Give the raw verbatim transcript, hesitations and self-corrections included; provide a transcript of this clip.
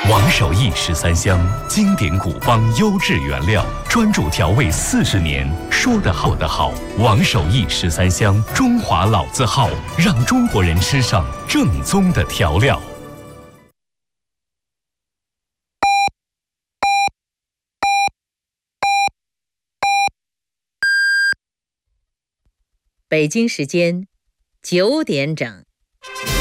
王守义十三香，经典古方，优质原料，专注调味四十年，说得好的好。王守义十三香，中华老字号，让中国人吃上正宗的调料。 北京时间九点整。